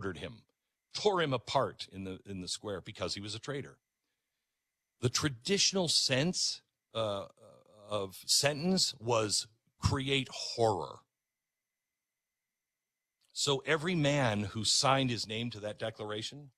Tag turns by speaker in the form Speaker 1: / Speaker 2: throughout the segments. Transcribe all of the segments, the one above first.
Speaker 1: murdered him, tore him apart in the square because he was a traitor. The traditional sense of sentence was create horror. So every man who signed his name to that declaration,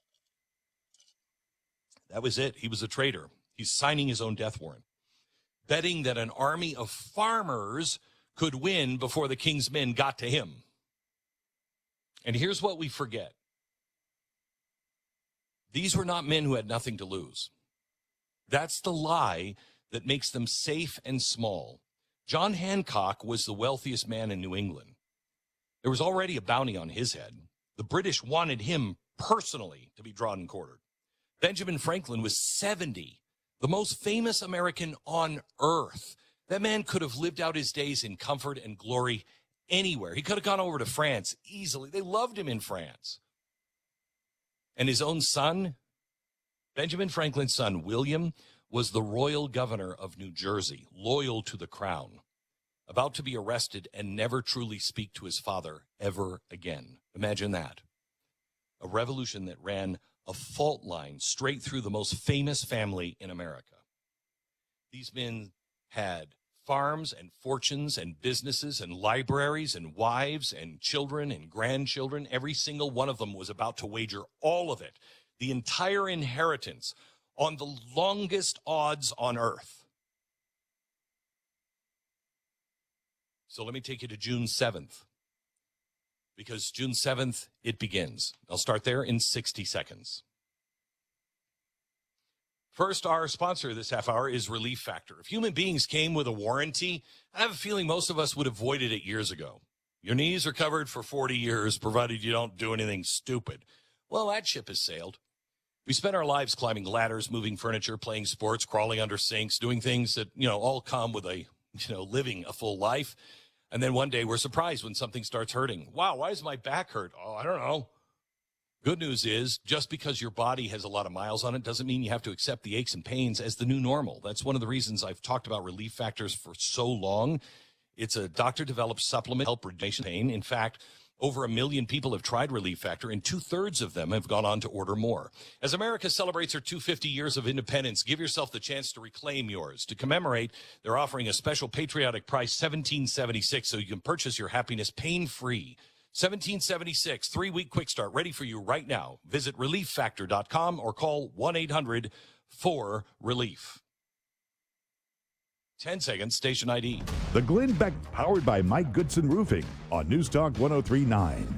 Speaker 1: that was it. He was a traitor. He's signing his own death warrant, betting that an army of farmers could win before the king's men got to him. And here's what we forget. These were not men who had nothing to lose. That's the lie that makes them safe and small. John Hancock was the wealthiest man in New England. There was already a bounty on his head. The British wanted him personally to be drawn and quartered. Benjamin Franklin was 70, the most famous American on earth. That man could have lived out his days in comfort and glory anywhere. He could have gone over to France easily. They loved him in France. And his own son, Benjamin Franklin's son, William, was the royal governor of New Jersey, loyal to the crown, about to be arrested and never truly speak to his father ever again. Imagine that. A revolution that ran a fault line straight through the most famous family in America. These men had farms and fortunes and businesses and libraries and wives and children and grandchildren. Every single one of them was about to wager all of it, the entire inheritance, on the longest odds on earth. So let me take you to June 7th, because June 7th, it begins. I'll start there in 60 seconds. First, our sponsor this half hour is Relief Factor. If human beings came with a warranty, I have a feeling most of us would have avoided it years ago. Your knees are covered for 40 years, provided you don't do anything stupid. Well, that ship has sailed. We spend our lives climbing ladders, moving furniture, playing sports, crawling under sinks, doing things that, all come with living a full life. And then one day we're surprised when something starts hurting. Wow, why does my back hurt? Oh, I don't know. Good news is, just because your body has a lot of miles on it doesn't mean you have to accept the aches and pains as the new normal. That's one of the reasons I've talked about Relief Factors for so long. It's a doctor-developed supplement to help reduce pain. In fact, over 1 million people have tried Relief Factor, and 2/3 of them have gone on to order more. As America celebrates her 250 years of independence, give yourself the chance to reclaim yours. To commemorate, they're offering a special patriotic price, $17.76, so you can purchase your happiness pain-free. $17.76, 3-week quick start, ready for you right now. Visit ReliefFactor.com or call 1-800-4RELIEF. 10 seconds, station ID.
Speaker 2: The Glenn Beck, powered by Mike Goodson Roofing on News Talk 103.9.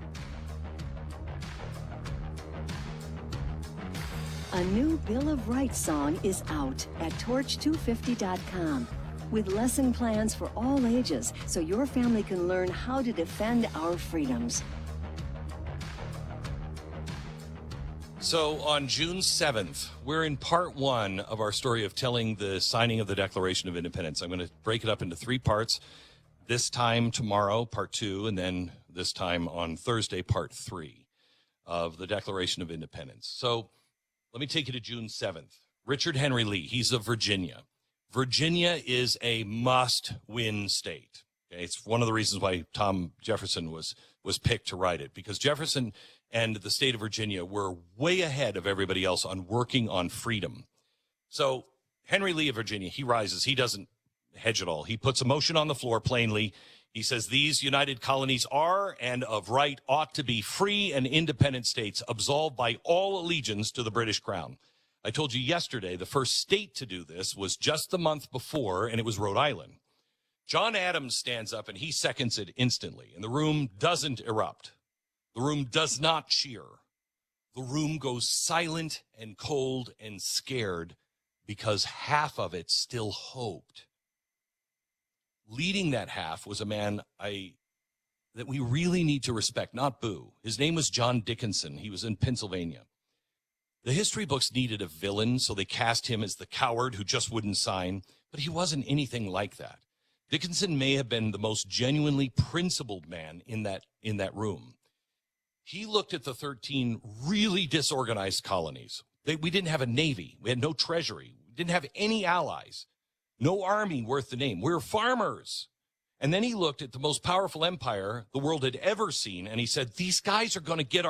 Speaker 3: A new Bill of Rights song is out at Torch250.com with lesson plans for all ages so your family can learn how to defend our freedoms.
Speaker 1: So on June 7th, we're in part 1 of our story of telling the signing of the Declaration of Independence. I'm going to break it up into 3 parts. This time tomorrow, part 2, and then this time on Thursday, part 3 of the Declaration of Independence. So let me take you to June 7th. Richard Henry Lee, he's of Virginia. Virginia is a must-win state. Okay? It's one of the reasons why Tom Jefferson was picked to write it, because Jefferson and the state of Virginia were way ahead of everybody else on working on freedom. So Henry Lee of Virginia, he rises. He doesn't hedge at all. He puts a motion on the floor plainly. He says, these united colonies are and of right ought to be free and independent states, absolved by all allegiance to the British crown. I told you yesterday the first state to do this was just the month before, and it was Rhode Island. John Adams stands up and he seconds it instantly, and the room doesn't erupt. The room does not cheer. The room goes silent and cold and scared because half of it still hoped. Leading that half was a man that we really need to respect, not boo. His name was John Dickinson. He was in Pennsylvania. The history books needed a villain, so they cast him as the coward who just wouldn't sign, but he wasn't anything like that. Dickinson may have been the most genuinely principled man in that room. He looked at the 13 really disorganized colonies. We didn't have a navy. We had no treasury. We didn't have any allies. No army worth the name. We were farmers. And then he looked at the most powerful empire the world had ever seen, and he said, these guys are going to get